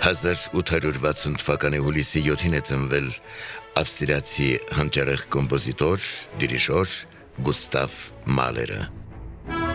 1860 թվականի հուլիսի 7-ին է ծնվել ավստրիացի հանճարեղ կոմպոզիտոր, դիրիժոր Գուստավ Մալերը։